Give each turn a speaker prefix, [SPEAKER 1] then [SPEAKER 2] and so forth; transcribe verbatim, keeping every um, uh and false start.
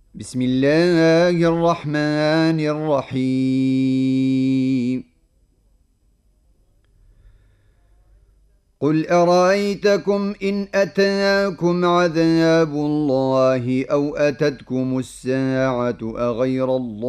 [SPEAKER 1] بسم الله الرحمن الرحيم قل أرأيتكم إن أتاكم عذاب الله أو أتتكم الساعة أغير الله